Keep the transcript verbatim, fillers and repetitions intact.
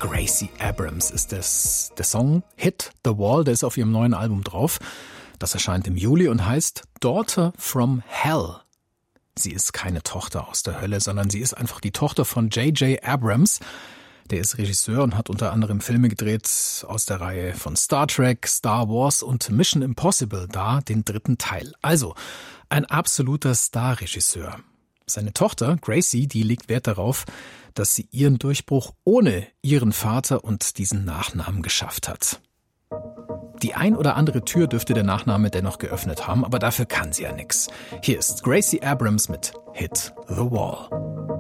Gracie Abrams ist das, der Song Hit the Wall, der ist auf ihrem neuen Album drauf. Das erscheint im Juli und heißt Daughter from Hell. Sie ist keine Tochter aus der Hölle, sondern sie ist einfach die Tochter von J J Abrams. Der ist Regisseur und hat unter anderem Filme gedreht aus der Reihe von Star Trek, Star Wars und Mission Impossible, da den dritten Teil. Also ein absoluter Star-Regisseur. Seine Tochter Gracie, die legt Wert darauf, dass sie ihren Durchbruch ohne ihren Vater und diesen Nachnamen geschafft hat. Die ein oder andere Tür dürfte der Nachname dennoch geöffnet haben, aber dafür kann sie ja nix. Hier ist Gracie Abrams mit Hit the Wall.